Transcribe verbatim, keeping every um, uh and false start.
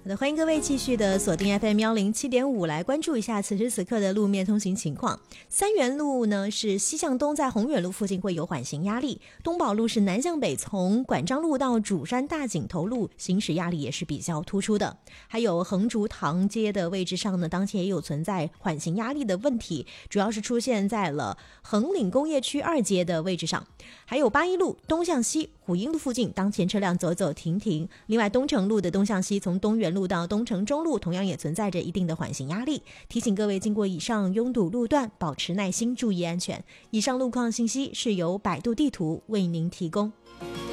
好的，欢迎各位继续的锁定 F M 一零七点五，来关注一下此时此刻的路面通行情况。三元路呢是西向东，在宏远路附近会有缓行压力；东宝路是南向北，从管章路到主山大井头路行驶压力也是比较突出的。还有横竹塘街的位置上呢，当前也有存在缓行压力的问题，主要是出现在了横岭工业区二街的位置上。还有八一路东向西虎鹰路附近，当前车辆走走停停。另外东城路的东向西，从东园路到东城中路同样也存在着一定的缓行压力，提醒各位经过以上拥堵路段保持耐心，注意安全。以上路况信息是由百度地图为您提供。